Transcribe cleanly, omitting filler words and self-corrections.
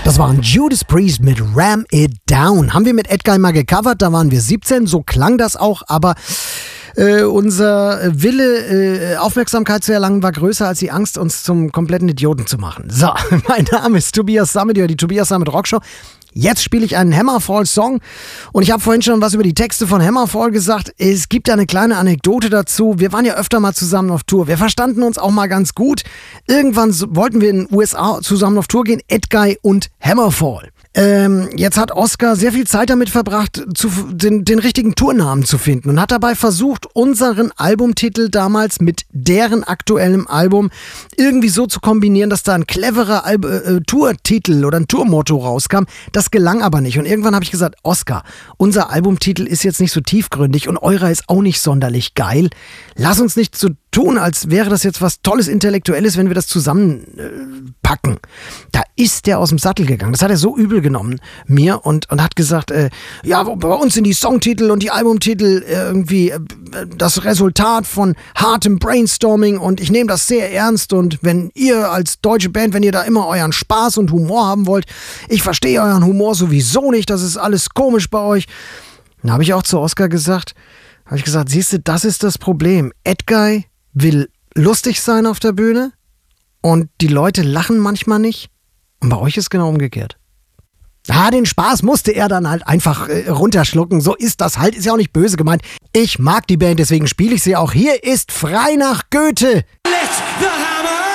Das waren Judas Priest mit Ram It Down. Haben wir mit Edguy mal gecovert, da waren wir 17, so klang das auch, aber unser Wille, Aufmerksamkeit zu erlangen, war größer als die Angst, uns zum kompletten Idioten zu machen. So, mein Name ist Tobias Sammet, die Tobias Sammet Rockshow. Jetzt spiele ich einen Hammerfall-Song und ich habe vorhin schon was über die Texte von Hammerfall gesagt. Es gibt da eine kleine Anekdote dazu. Wir waren ja öfter mal zusammen auf Tour. Wir verstanden uns auch mal ganz gut. Irgendwann wollten wir in den USA zusammen auf Tour gehen, Edguy und Hammerfall. Jetzt hat Oscar sehr viel Zeit damit verbracht, den richtigen Tournamen zu finden und hat dabei versucht, unseren Albumtitel damals mit deren aktuellem Album irgendwie so zu kombinieren, dass da ein cleverer Tourtitel oder ein Tourmotto rauskam. Das gelang aber nicht. Und irgendwann habe ich gesagt, Oscar, unser Albumtitel ist jetzt nicht so tiefgründig und eurer ist auch nicht sonderlich geil. Lass uns nicht so tun, als wäre das jetzt was Tolles, Intellektuelles, wenn wir das zusammenpacken. Da ist der aus dem Sattel gegangen. Das hat er so übel genommen, mir, und hat gesagt, ja, bei uns sind die Songtitel und die Albumtitel irgendwie das Resultat von hartem Brainstorming und ich nehme das sehr ernst und wenn ihr als deutsche Band, wenn ihr da immer euren Spaß und Humor haben wollt, ich verstehe euren Humor sowieso nicht, das ist alles komisch bei euch. Dann habe ich auch zu Oscar gesagt, siehst du, das ist das Problem. Edguy will lustig sein auf der Bühne und die Leute lachen manchmal nicht. Und bei euch ist genau umgekehrt. Den Spaß musste er dann halt einfach runterschlucken. So ist das halt, ist ja auch nicht böse gemeint. Ich mag die Band, deswegen spiele ich sie auch. Hier ist Frei nach Goethe. Let the hammer